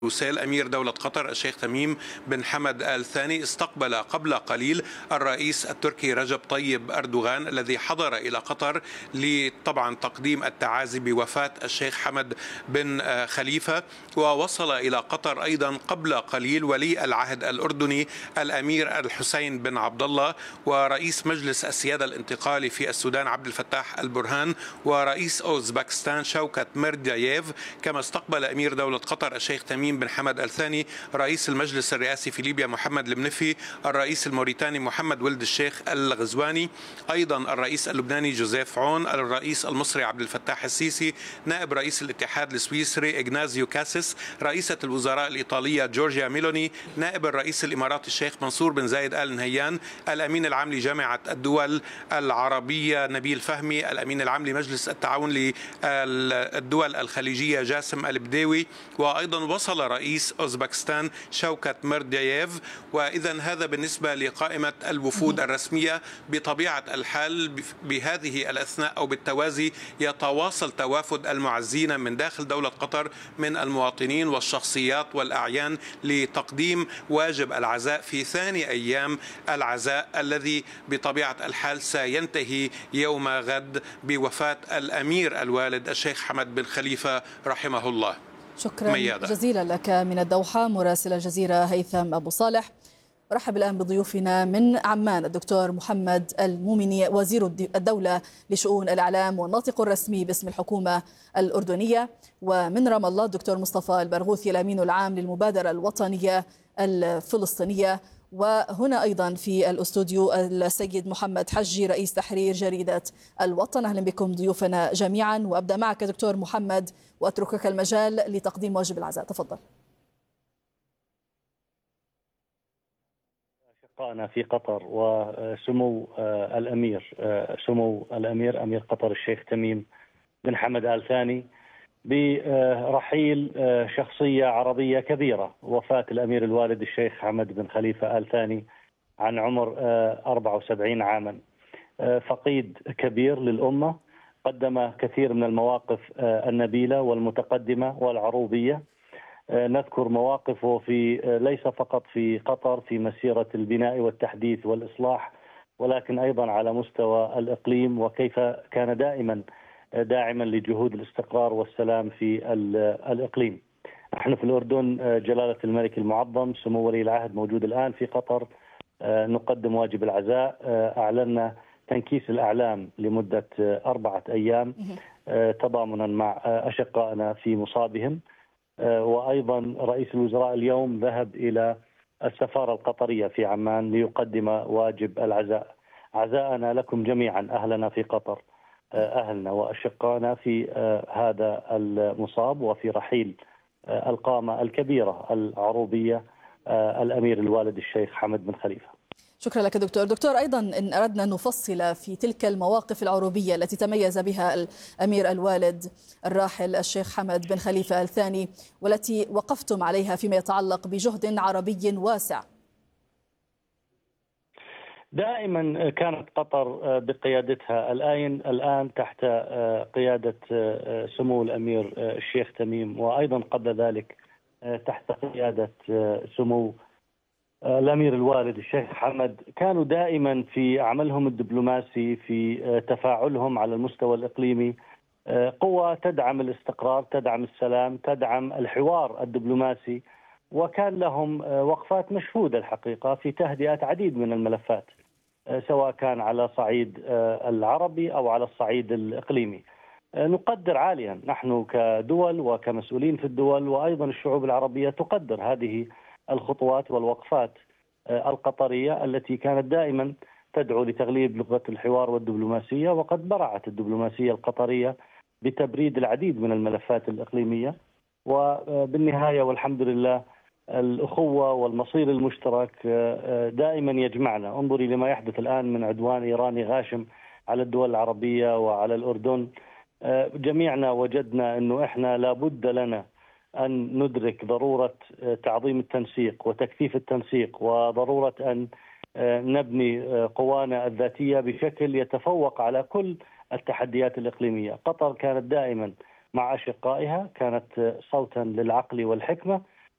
بروسيل أمير دولة قطر الشيخ تميم بن حمد آل ثاني استقبل قبل قليل الرئيس التركي رجب طيب أردوغان الذي حضر إلى قطر لطبعا تقديم التعازي بوفاة الشيخ حمد بن خليفة. ووصل إلى قطر أيضا قبل قليل ولي العهد الأردني الأمير الحسين بن عبد الله، ورئيس مجلس السيادة الانتقالي في السودان عبد الفتاح البرهان، ورئيس أوزبكستان شوكت ميرديايف. كما استقبل أمير دولة قطر الشيخ تميم بن حمد آل ثاني رئيس المجلس الرئاسي في ليبيا محمد المنفي، الرئيس الموريتاني محمد ولد الشيخ الغزواني، أيضا الرئيس اللبناني جوزيف عون، الرئيس المصري عبد الفتاح السيسي، نائب رئيس الاتحاد السويسري إغنازيو كاسيس، رئيسة الوزراء الإيطالية جورجيا ميلوني، نائب الرئيس الإماراتي الشيخ منصور بن زايد آل نهيان، الأمين العام لجامعة الدول العربية نبيل فهمي، الأمين العام لمجلس التعاون للدول الخليجية جاسم البديوي، وأيضا وصل رئيس أوزبكستان شوكت ميرديايف. وإذا هذا بالنسبة لقائمة الوفود الرسمية. بطبيعة الحال بهذه الأثناء أو بالتوازي يتواصل توافد المعزين من داخل دولة قطر من المواطنين والشخصيات والأعيان لتقديم واجب العزاء في ثاني أيام العزاء الذي بطبيعة الحال سينتهي يوم غد بوفاة الأمير الوالد الشيخ حمد بن خليفة رحمه الله. شكرا جزيلا لك من الدوحة مراسل الجزيرة هيثم أبو صالح. رحب الآن بضيوفنا من عمان الدكتور محمد المومني وزير الدولة لشؤون الإعلام والناطق الرسمي باسم الحكومة الأردنية، ومن رام الله الدكتور مصطفى البرغوثي الأمين العام للمبادرة الوطنية الفلسطينية، وهنا أيضا في الأستوديو السيد محمد حجي رئيس تحرير جريدة الوطن. أهلا بكم ضيوفنا جميعا، وأبدأ معك دكتور محمد وأتركك المجال لتقديم واجب العزاء، تفضل. أشقائنا في قطر وسمو الأمير أمير قطر الشيخ تميم بن حمد آل ثاني برحيل شخصية عربية كبيرة، وفاة الأمير الوالد الشيخ حمد بن خليفة آل ثاني عن عمر 74 عاما. فقيد كبير للأمة، قدم كثير من المواقف النبيلة والمتقدمة والعروبية. نذكر مواقفه في ليس فقط في قطر في مسيرة البناء والتحديث والإصلاح، ولكن أيضا على مستوى الإقليم، وكيف كان دائما داعما لجهود الاستقرار والسلام في الإقليم. نحن في الأردن جلالة الملك المعظم سمو ولي العهد موجود الآن في قطر، نقدم واجب العزاء. أعلنا تنكيس الأعلام لمدة 4 أيام تضامنا مع أشقائنا في مصابهم. وأيضا رئيس الوزراء اليوم ذهب إلى السفارة القطرية في عمان ليقدم واجب العزاء. عزاءنا لكم جميعا أهلنا في قطر، أهلنا وأشقائنا في هذا المصاب وفي رحيل القامة الكبيرة العروبية الأمير الوالد الشيخ حمد بن خليفة. شكرا لك دكتور. أيضا إن أردنا أن نفصل في تلك المواقف العروبية التي تميز بها الأمير الوالد الراحل الشيخ حمد بن خليفة آل ثاني، والتي وقفتم عليها فيما يتعلق بجهد عربي واسع. دائما كانت قطر بقيادتها الآن تحت قيادة سمو الأمير الشيخ تميم، وأيضا قبل ذلك تحت قيادة سمو الأمير الوالد الشيخ حمد، كانوا دائما في عملهم الدبلوماسي في تفاعلهم على المستوى الإقليمي قوة تدعم الاستقرار، تدعم السلام، تدعم الحوار الدبلوماسي، وكان لهم وقفات مشهودة الحقيقة في تهدئة عديد من الملفات، سواء كان على صعيد العربي أو على الصعيد الإقليمي. نقدر عاليا نحن كدول وكمسؤولين في الدول، وأيضا الشعوب العربية تقدر هذه الخطوات والوقفات القطرية التي كانت دائما تدعو لتغليب لغة الحوار والدبلوماسية. وقد برعت الدبلوماسية القطرية بتبريد العديد من الملفات الإقليمية، وبالنهاية والحمد لله الأخوة والمصير المشترك دائما يجمعنا. انظري لما يحدث الآن من عدوان إيراني غاشم على الدول العربية وعلى الأردن. جميعنا وجدنا أنه إحنا لابد لنا أن ندرك ضرورة تعظيم التنسيق وتكثيف التنسيق، وضرورة أن نبني قوانا الذاتية بشكل يتفوق على كل التحديات الإقليمية. قطر كانت دائما مع أشقائها، كانت صوتا للعقل والحكمة،